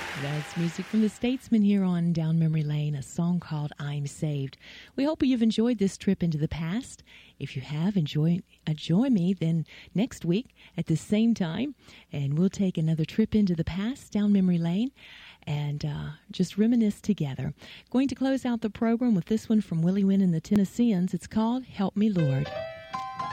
That's music from the Statesmen here on Down Memory Lane, a song called I'm Saved. We hope you've enjoyed this trip into the past. If you have, join me then next week at the same time, and we'll take another trip into the past down memory lane and just reminisce together. Going to close out the program with this one from Willie Wynn and the Tennesseans. It's called Help Me, Lord.